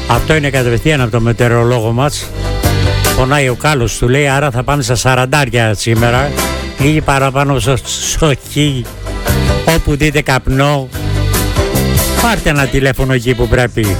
Αυτό είναι κατευθείαν από το μετεωρολόγο μας. Πονάει ο κάλος, του λέει, άρα θα πάμε στα 40 σήμερα. Λίγοι παραπάνω στο σοχή. Όπου δείτε καπνό, πάρτε ένα τηλέφωνο εκεί που πρέπει.